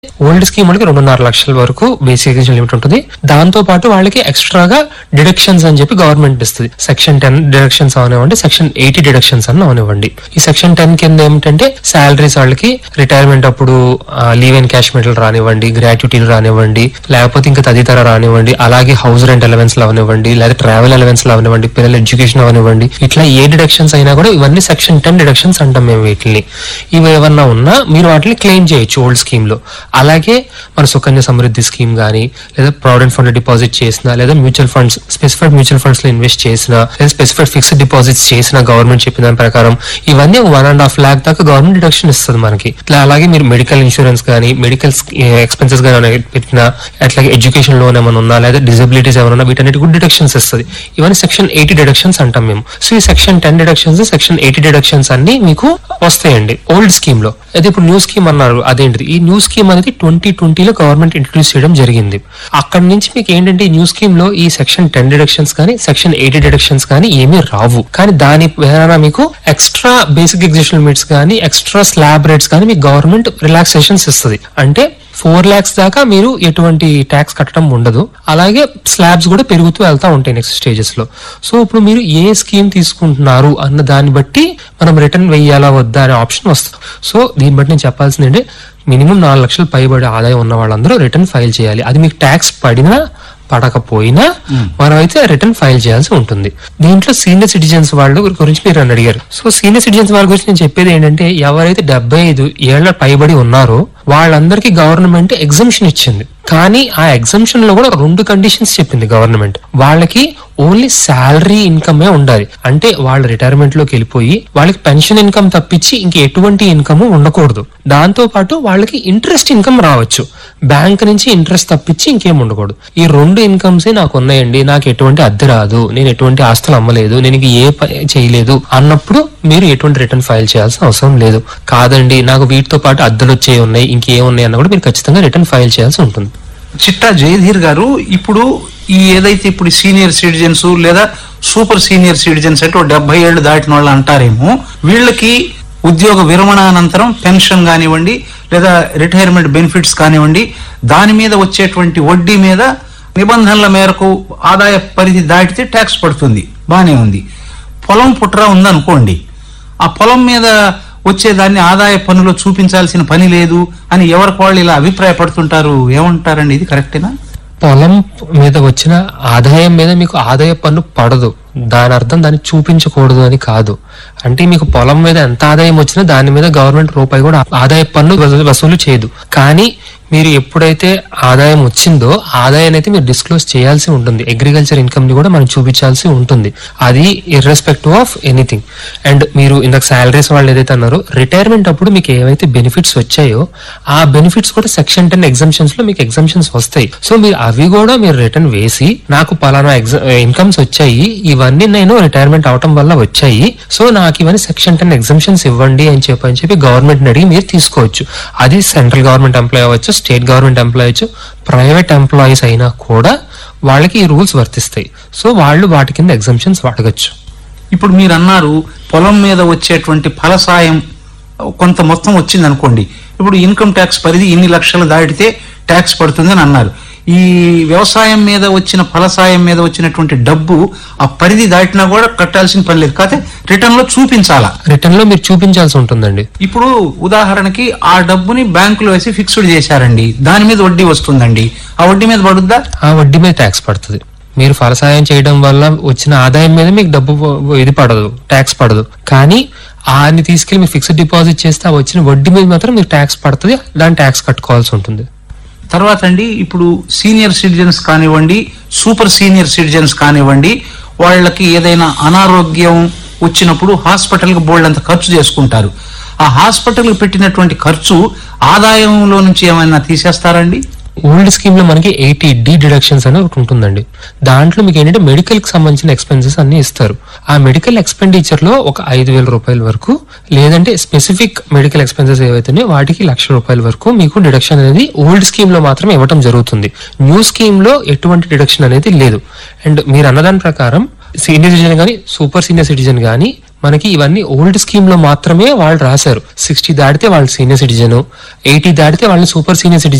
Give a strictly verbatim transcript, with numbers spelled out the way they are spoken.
Old scheme వాళ్ళకి రెండున్నర లక్షల వరకు బేసిక్ లిమిట్ ఉంటుంది. దాంతో పాటు వాళ్ళకి ఎక్స్ట్రాగా డిడక్షన్స్ అని చెప్పి గవర్నమెంట్ ఇస్తుంది. సెక్షన్ టెన్ డిడక్షన్స్ అవనివ్వండి, సెక్షన్ ఎయిటీ డిడక్షన్స్ అని అవనివ్వండి. ఈ సెక్షన్ టెన్ కింద ఏమిటంటే శాలరీస్ వాళ్ళకి రిటైర్మెంట్ అప్పుడు లీవ్ అండ్ క్యాష్ మెటల్ రానివ్వండి, గ్రాట్యుటీలు రానివ్వండి, లేకపోతే ఇంకా తదితర రానివ్వండి, అలాగే హౌస్ రెంట్ అలవెన్స్ అవనివ్వండి, లేదా ట్రావెల్ అలవెన్స్ అవనివ్వండి, పిల్లల ఎడ్యుకేషన్ అవనివ్వండి, ఇట్లా ఏ డిడక్షన్స్ అయినా కూడా ఇవన్నీ సెక్షన్ టెన్ డిడక్షన్స్ అంటాం మేము వీటిని. ఇవి ఏమన్నా ఉన్నా మీరు వాటిని క్లెయిమ్ చేయొచ్చు ఓల్డ్ స్కీమ్ లో. అలాగే మన సుకన్య సమృద్ధి స్కీమ్ గానీ, లేదా ప్రావిడెంట్ ఫండ్ డిపాజిట్ చేసినా, లేదా mutual funds specified mutual funds లో ఇన్వెస్ట్ చేసినా, లేదా స్పెసిఫైడ్ ఫిక్స్డ్ డిపాజిట్స్ చేసిన గవర్నమెంట్ చెప్పిన దాని ప్రకారం ఇవన్నీ వన్ అండ్ హాఫ్ లాక్ దాకా గవర్నమెంట్ డిడక్షన్ ఇస్తుంది మనకి. ఇట్లా అలాగే మీరు మెడికల్ ఇన్సూరెన్స్ కానీ, మెడికల్ ఎక్స్పెన్సెస్ కానీ పెట్టినా, అట్లాగే ఎడ్యుకేషన్ లోన్ ఏమైనా ఉన్నా, లేదా డిజబిలిటీస్ ఏమైనా ఉన్నా, వీటన్నిటి కూడా డిడక్షన్స్ ఇస్తుంది. ఇవన్నీ సెక్షన్ ఎయిటీ డిడక్షన్స్ అంటాం మేము. సో ఈ section ten deductions, section eighty deductions అన్ని మీకు వస్తాయండి ఓల్డ్ స్కీమ్ లో. అయితే ఇప్పుడు న్యూ స్కీమ్ అన్నారు, అదేంటిది? ఈ న్యూ స్కీమ్ అనేది ట్వంటీ ట్వంటీలో గవర్నమెంట్ ఇంట్రడ్యూస్ చేయడం జరిగింది. అక్కడి నుంచి మీకు ఏంటంటే ఈ న్యూ స్కీమ్ లో ఈ సెక్షన్ టెన్ డిడక్షన్స్ కానీ, సెక్షన్ ఎయిటీ డిడక్షన్స్ కానీ ఏమీ రావు. కానీ దాని ఏదైనా మీకు ఎక్స్ట్రా బేసిక్ ఎగ్జిక్యూషన్ లిమిట్స్ కానీ, ఎక్స్ట్రా స్లాబ్ రేట్స్ కానీ మీకు గవర్నమెంట్ రిలాక్సేషన్స్ ఇస్తుంది. అంటే ఫోర్ లాక్స్ దాకా మీరు ఎటువంటి ట్యాక్స్ కట్టడం ఉండదు. అలాగే స్లాబ్స్ కూడా పెరుగుతూ వెళ్తా ఉంటాయి నెక్స్ట్ స్టేజెస్ లో. సో ఇప్పుడు మీరు ఏ స్కీమ్ తీసుకుంటున్నారు అన్న దాన్ని బట్టి మనం రిటర్న్ వెయ్యాలా వద్దా అనే ఆప్షన్ వస్తుంది. సో దీన్ని బట్టి నేను చెప్పాల్సింది ఏంటంటే మినిమం నాలుగు లక్షలు పైబడి ఆదాయం ఉన్న వాళ్ళందరూ రిటర్న్ ఫైల్ చేయాలి. అది మీకు ట్యాక్స్ పడినా పడకపోయినా మనం అయితే రిటర్న్ ఫైల్ చేయాల్సి ఉంటుంది. దీంట్లో సీనియర్ సిటిజన్స్ వాళ్ళ గురించి మీరు అని అడిగారు. సో సీనియర్ సిటిజన్స్ వాళ్ళ గురించి నేను చెప్పేది ఏంటంటే ఎవరైతే డెబ్బై ఐదు ఏళ్ల పైబడి ఉన్నారో వాళ్ళందరికీ గవర్నమెంట్ ఎగ్జంప్షన్ ఇచ్చింది. కానీ ఆ ఎగ్జంప్షన్ లో కూడా రెండు కండిషన్స్ చెప్పింది గవర్నమెంట్. వాళ్ళకి ఓన్లీ శాలరీ ఇన్కమే ఉండాలి. అంటే వాళ్ళ రిటైర్మెంట్ లోకి వెళ్ళిపోయి వాళ్ళకి పెన్షన్ ఇన్కమ్ తప్పించి ఇంక ఎటువంటి ఇన్కమ్ ఉండకూడదు. దాంతో పాటు వాళ్ళకి ఇంట్రెస్ట్ ఇన్కమ్ రావచ్చు, బ్యాంక్ నుంచి ఇంట్రెస్ట్ తప్పించి ఇంకేం ఉండకూడదు. ఈ రెండు ఇన్కమ్స్ నాకు ఉన్నాయండి, నాకు ఎటువంటి అద్దె రాదు, నేను ఎటువంటి ఆస్తులు అమ్మలేదు, నేను ఏ పని చేయలేదు అన్నప్పుడు మీరు ఎటువంటి రిటర్న్ ఫైల్ చేయాల్సిన అవసరం లేదు. కాదండి నాకు వీటితో పాటు అద్దెలు వచ్చే ఉన్నాయి, ఇంకేమున్నాయి అన్న కూడా మీరు ఖచ్చితంగా రిటర్న్ ఫైల్ చేయాల్సి ఉంటుంది. చిట్టా జయధీర్ గారు, ఇప్పుడు ఈ ఏదైతే ఇప్పుడు సీనియర్ సిటిజన్స్ లేదా సూపర్ సీనియర్ సిటిజన్స్ అంటే డెబ్బై ఏళ్ళు దాటిన వాళ్ళు అంటారేమో, వీళ్ళకి ఉద్యోగ విరమణ అనంతరం పెన్షన్ కానివ్వండి, లేదా రిటైర్మెంట్ బెనిఫిట్స్ కానివ్వండి, దాని మీద వచ్చేటువంటి వడ్డీ మీద నిబంధనల మేరకు ఆదాయ పరిధి దాటితే ట్యాక్స్ పడుతుంది, బానే ఉంది. పొలం పుట్రా ఉందనుకోండి, ఆ పొలం మీద వచ్చేదాన్ని ఆదాయ పన్నులో చూపించాల్సిన పని లేదు అని ఎవరికి వాళ్ళు ఇలా అభిప్రాయపడుతుంటారు. ఏమంటారండి, ఇది కరెక్టేనా? పొలం మీద వచ్చిన ఆదాయం మీద మీకు ఆదాయ పన్ను పడదు, దాని అర్థం దాన్ని చూపించకూడదు అని కాదు. అంటే మీకు పొలం మీద ఎంత ఆదాయం వచ్చినా దాని మీద గవర్నమెంట్ రూపాయి కూడా ఆదాయ పన్ను వసూలు చేయదు. కానీ మీరు ఎప్పుడైతే ఆదాయం వచ్చిందో ఆదాయాన్ని అయితే మీరు డిస్క్లోజ్ చేయాల్సి ఉంటుంది. అగ్రికల్చర్ ఇన్కమ్ ని కూడా మనం చూపించాల్సి ఉంటుంది, అది ఇర్రెస్పెక్టివ్ ఆఫ్ ఎనీథింగ్. అండ్ మీరు ఇందాక శాలరీస్ వాళ్ళు ఏదైతే అన్నారో, రిటైర్మెంట్ అప్పుడు మీకు ఏవైతే బెనిఫిట్స్ వచ్చాయో ఆ బెనిఫిట్స్ కూడా సెక్షన్ టెన్ ఎగ్జంప్షన్స్ లో మీకు ఎగ్జంప్షన్స్ వస్తాయి. సో మీరు అవి కూడా మీరు రిటర్న్ వేసి నాకు పలానా ఇన్కమ్స్ వచ్చాయి, ఇవన్నీ నేను రిటైర్మెంట్ అవటం వల్ల వచ్చాయి, సో నాకు ఇవన్నీ సెక్షన్ టెన్ ఎగ్జంప్షన్స్ ఇవ్వండి అని చెప్పి అని చెప్పి గవర్నమెంట్ అడిగి మీరు తీసుకోవచ్చు. అది సెంట్రల్ గవర్నమెంట్ ఎంప్లాయ్ అవ్వచ్చు, స్టేట్ గవర్నమెంట్ ఎంప్లాయ్ అవ్వచ్చు, ప్రైవేట్ ఎంప్లాయీస్ అయినా కూడా వాళ్ళకి ఈ రూల్స్ వర్తిస్తాయి. సో వాళ్ళు వాటి కింద ఎగ్జంప్షన్స్ వాడగచ్చు. ఇప్పుడు మీరు అన్నారు పొలం మీద వచ్చేటువంటి ఫలసాయం కొంత మొత్తం వచ్చింది అనుకోండి, ఇప్పుడు ఇన్కమ్ ట్యాక్స్ పరిధి ఇన్ని లక్షలు దాటితే ట్యాక్స్ పడుతుంది అని అన్నారు. ఈ వ్యవసాయం మీద వచ్చిన ఫలసాయం మీద వచ్చినటువంటి డబ్బు ఆ పరిధి దాటినా కూడా కట్టాల్సిన పని లేదు, కాకపోతే రిటర్న్ లో చూపించాలా, రిటర్న్ లో మీరు చూపించాల్సి ఉంటుందండి. ఇప్పుడు ఉదాహరణకి ఆ డబ్బుని బ్యాంకులో వేసి ఫిక్స్డ్ చేశారండి, దాని మీద వడ్డీ వస్తుందండి, ఆ వడ్డీ మీద పడుద్దా? ఆ వడ్డీ మీద ట్యాక్స్ పడుతుంది. మీరు ఫలసాయం చేయడం వల్ల వచ్చిన ఆదాయం మీద మీకు డబ్బు ఇది పడదు, ట్యాక్స్ పడదు. కానీ ఆని తీసుకెళ్లి మీరు ఫిక్స్డ్ డిపాజిట్ చేస్తే ఆ వచ్చిన వడ్డీ మీద మాత్రం మీకు ట్యాక్స్ పడుతుంది, దాని ట్యాక్స్ కట్టుకోవాల్సి ఉంటుంది. తర్వాత అండి, ఇప్పుడు సీనియర్ సిటిజన్స్ కానివ్వండి, సూపర్ సీనియర్ సిటిజన్స్ కానివ్వండి, వాళ్ళకి ఏదైనా అనారోగ్యం వచ్చినప్పుడు హాస్పిటల్కి బోల్డ్ అంత ఖర్చు చేసుకుంటారు. ఆ హాస్పిటల్కి పెట్టినటువంటి ఖర్చు ఆదాయంలో నుంచి ఏమైనా తీసేస్తారండి? ఓల్డ్ స్కీమ్ లో మనకి ఎయిటీ డి డిడక్షన్స్ అని ఒకటి ఉంటుందండి. దాంట్లో మీకు ఏంటంటే మెడికల్ కి సంబంధించిన ఎక్స్పెన్సెస్ అన్ని ఇస్తారు. ఆ మెడికల్ ఎక్స్పెండిచర్ లో ఒక ఐదు వేల రూపాయల వరకు, లేదంటే స్పెసిఫిక్ మెడికల్ ఎక్స్పెన్సెస్ ఏవైతున్నాయో వాటికి లక్ష రూపాయల వరకు మీకు డిడక్షన్ అనేది ఓల్డ్ స్కీమ్ లో మాత్రమే ఇవ్వడం జరుగుతుంది. న్యూ స్కీమ్ లో ఎటువంటి డిడక్షన్ అనేది లేదు. అండ్ మీరు అన్నదాని ప్రకారం సీనియర్ సిటిజన్ గానీ, సూపర్ సీనియర్ సిటిజన్ గానీ మనకి ఇవన్నీ ఓల్డ్ స్కీమ్ లో మాత్రమే వాళ్ళు రాశారు. సిక్స్టీ దాటితే వాళ్ళు సీనియర్ సిటిజన్, ఎయిటీ దాటితే వాళ్ళు సూపర్ సీనియర్ సిటిజన్